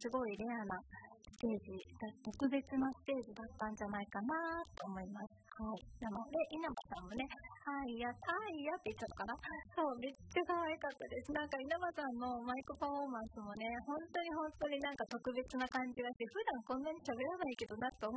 すごいレアなステージ、特別なステージだったんじゃないかなと思います。はい。なので、稲葉さんもね、はいやって言っちゃったかな。そう、めっちゃ可愛かったです。なんか稲葉さんのマイクパフォーマンスもね、本当になんか特別な感じがして、普段こんなに喋らないけどなと思